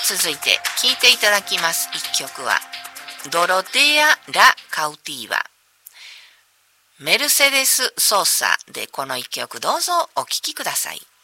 続いて聴いていただきます一曲はドロテア・ラ・カウティーバ、メルセデス・ソーサでこの一曲どうぞお聴きください。